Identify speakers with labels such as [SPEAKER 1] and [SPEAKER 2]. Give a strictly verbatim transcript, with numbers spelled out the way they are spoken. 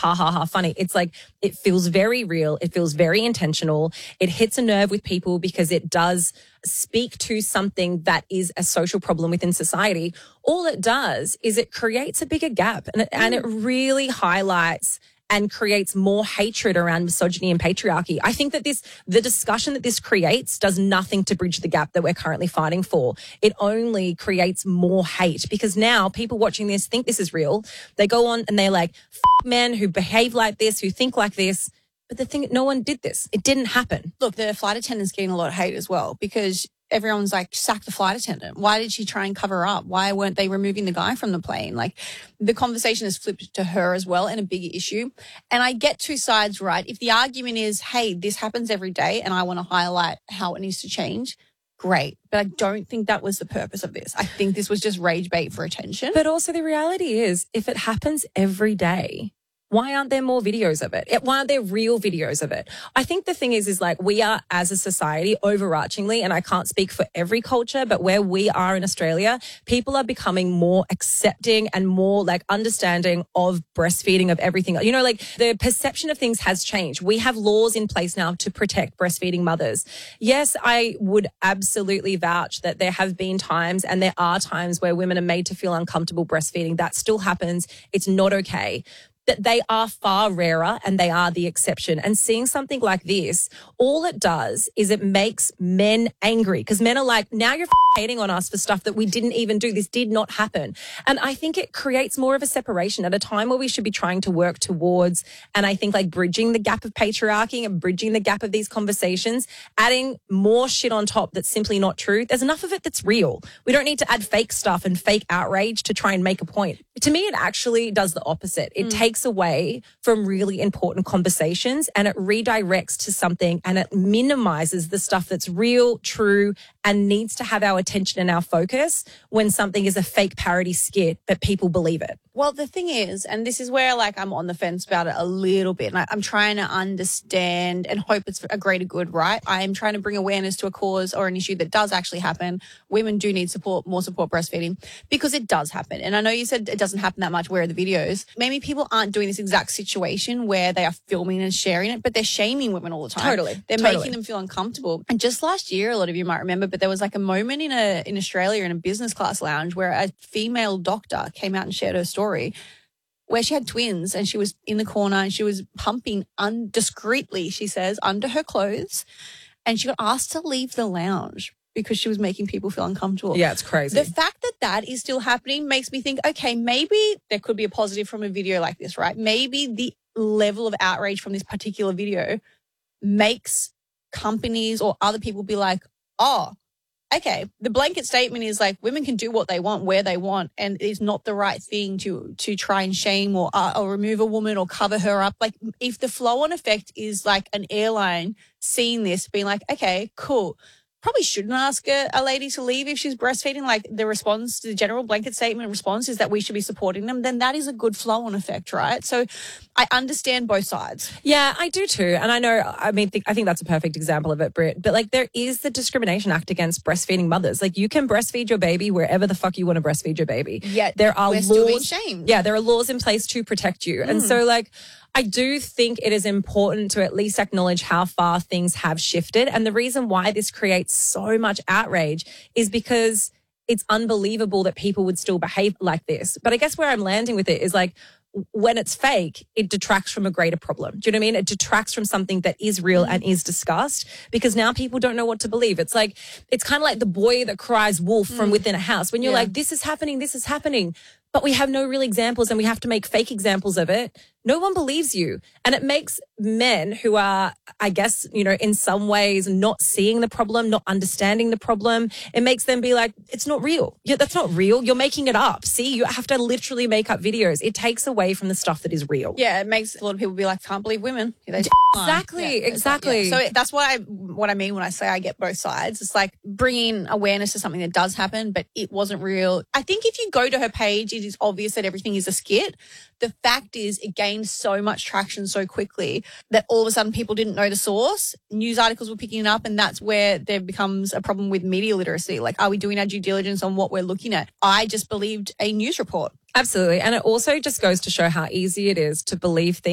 [SPEAKER 1] ha, ha, ha, funny. It's like, it feels very real. It feels very intentional. It hits a nerve with people because it does speak to something that is a social problem within society. All it does is it creates a bigger gap, and it, mm. and it really highlights and creates more hatred around misogyny and patriarchy. I think that this, the discussion that this creates does nothing to bridge the gap that we're currently fighting for. It only creates more hate, because now people watching this think this is real. They go on and they're like, F- men who behave like this, who think like this. But the thing, no one did this. It didn't happen.
[SPEAKER 2] Look, the flight attendant's getting a lot of hate as well, because everyone's like, sack the flight attendant. Why did she try and cover up? Why weren't they removing the guy from the plane? Like, the conversation has flipped to her as well, and a bigger issue. And I get two sides, right? If the argument is, hey, this happens every day and I want to highlight how it needs to change, great. But I don't think that was the purpose of this. I think this was just rage bait for attention.
[SPEAKER 1] But also the reality is, if it happens every day, why aren't there more videos of it? Why aren't there real videos of it? I think the thing is, is like, we are as a society overarchingly, and I can't speak for every culture, but where we are in Australia, people are becoming more accepting and more like understanding of breastfeeding, of everything. You know, like, the perception of things has changed. We have laws in place now to protect breastfeeding mothers. Yes, I would absolutely vouch that there have been times, and there are times, where women are made to feel uncomfortable breastfeeding. That still happens. It's not okay. That they are far rarer, and they are the exception. And seeing something like this, all it does is it makes men angry, because men are like, now you're hating on us for stuff that we didn't even do. This did not happen. And I think it creates more of a separation at a time where we should be trying to work towards, and I think like bridging the gap of patriarchy and bridging the gap of these conversations, adding more shit on top that's simply not true. There's enough of it that's real. We don't need to add fake stuff and fake outrage to try and make a point. To me, it actually does the opposite. It mm. takes away from really important conversations, and it redirects to something, and it minimizes the stuff that's real, true, and needs to have our attention and our focus when something is a fake parody skit, but people believe it.
[SPEAKER 2] Well, the thing is, and this is where like I'm on the fence about it a little bit, and I, I'm trying to understand and hope it's a greater good, right? I'm trying to bring awareness to a cause or an issue that does actually happen. Women do need support, more support breastfeeding, because it does happen. And I know you said it doesn't happen that much. Where are the videos? Maybe people aren't doing this exact situation where they are filming and sharing it, but they're shaming women all the time.
[SPEAKER 1] Totally.
[SPEAKER 2] They're
[SPEAKER 1] totally.
[SPEAKER 2] making them feel uncomfortable. And just last year, a lot of you might remember, but there was like a moment in a in Australia in a business class lounge where a female doctor came out and shared her story, where she had twins and she was in the corner and she was pumping undiscreetly, she says, under her clothes, and she got asked to leave the lounge because she was making people feel uncomfortable.
[SPEAKER 1] Yeah, it's crazy.
[SPEAKER 2] The fact that that is still happening makes me think, okay, maybe there could be a positive from a video like this, right? Maybe the level of outrage from this particular video makes companies or other people be like, oh, okay, the blanket statement is like, women can do what they want, where they want, and it's not the right thing to to try and shame or, uh, or remove a woman or cover her up. Like, if the flow-on effect is like an airline seeing this, being like, okay, cool, probably shouldn't ask a, a lady to leave if she's breastfeeding. Like, the response, the general blanket statement response is that we should be supporting them. Then that is a good flow-on effect, right? So I understand both sides.
[SPEAKER 1] Yeah, I do too. And I know, I mean, th- I think that's a perfect example of it, Britt. But like, there is the Discrimination Act against breastfeeding mothers. Like, you can breastfeed your baby wherever the fuck you want to breastfeed your baby.
[SPEAKER 2] Yet
[SPEAKER 1] there are
[SPEAKER 2] we're
[SPEAKER 1] laws,
[SPEAKER 2] still being shamed.
[SPEAKER 1] Yeah, there are laws in place to protect you. Mm. And so like, I do think it is important to at least acknowledge how far things have shifted. And the reason why this creates so much outrage is because it's unbelievable that people would still behave like this. But I guess where I'm landing with it is like, when it's fake, it detracts from a greater problem. Do you know what I mean? It detracts from something that is real and is discussed, because now people don't know what to believe. It's like, it's kind of like the boy that cries wolf mm. from within a house. When you're yeah. like, this is happening, this is happening, but we have no real examples and we have to make fake examples of it. No one believes you. And it makes men who are, I guess, you know, in some ways not seeing the problem, not understanding the problem, it makes them be like, it's not real. Yeah, that's not real. You're making it up. See, you have to literally make up videos. It takes away from the stuff that is real.
[SPEAKER 2] Yeah, it makes a lot of people be like, can't believe women. They
[SPEAKER 1] exactly,
[SPEAKER 2] yeah,
[SPEAKER 1] exactly.
[SPEAKER 2] Yeah. So that's what I, what I mean when I say I get both sides. It's like bringing awareness to something that does happen, but it wasn't real. I think if you go to her page, it is obvious that everything is a skit. The fact is, it gained so much traction so quickly that all of a sudden people didn't know the source. News articles were picking it up, and that's where there becomes a problem with media literacy. Like, are we doing our due diligence on what we're looking at? I just believed a news report.
[SPEAKER 1] Absolutely. And it also just goes to show how easy it is to believe things